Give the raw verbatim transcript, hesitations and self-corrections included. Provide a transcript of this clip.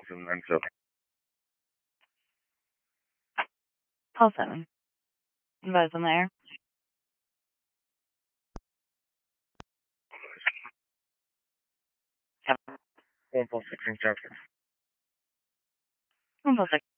nine seven. Call seven. Advise on the air. one four six in traffic. one four six.